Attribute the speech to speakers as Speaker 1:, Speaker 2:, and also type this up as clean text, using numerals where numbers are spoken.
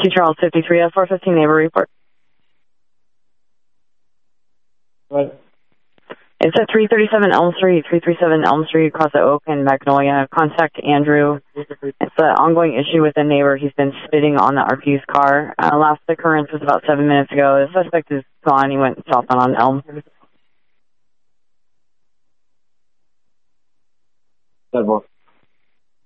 Speaker 1: 2 Charles 53, 415 neighbor report.
Speaker 2: What?
Speaker 1: It's at 337 Elm Street, 337 Elm Street, across the Oak and Magnolia. Contact Andrew. It's an ongoing issue with a neighbor. He's been spitting on the RP's car. Last occurrence was about 7 minutes ago. The suspect is gone. He went southbound on Elm.
Speaker 2: 7-4.